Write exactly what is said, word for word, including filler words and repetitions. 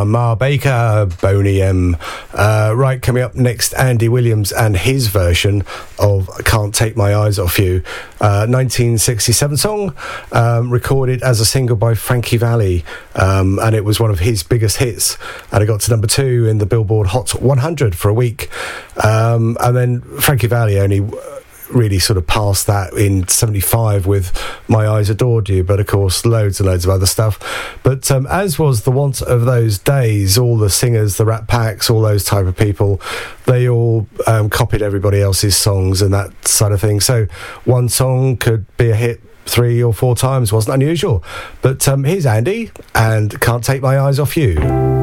Ma Baker, Boney M. Uh, right, coming up next, Andy Williams and his version of Can't Take My Eyes Off You. Uh, nineteen sixty-seven song, um, recorded as a single by Frankie Valli, um, and it was one of his biggest hits, and it got to number two in the Billboard Hot one hundred for a week. Um, and then Frankie Valli only really sort of passed that in seventy-five with My Eyes Adored You, but of course loads and loads of other stuff. But um, as was the wont of those days, all the singers, the Rat Packs, all those type of people, they all um, copied everybody else's songs and that sort of thing. So one song could be a hit three or four times, wasn't unusual. But um, here's Andy and Can't Take My Eyes Off You.